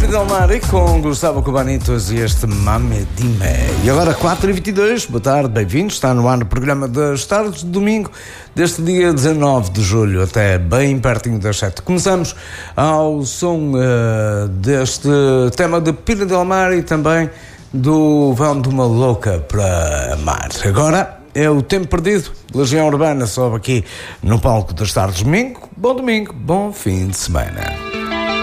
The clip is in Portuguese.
Del Mar e com Gustavo Cubanitos e este Mame Dime. E agora 4h22, boa tarde, bem-vindos. Está no ar no programa das tardes de domingo, deste dia 19 de julho até bem pertinho das 7. Começamos ao som deste tema de Pina Del Mar e também do Vão de uma Louca para Amar. Agora é o Tempo Perdido, Legião Urbana, sobe aqui no palco das tardes de domingo. Bom domingo, bom fim de semana.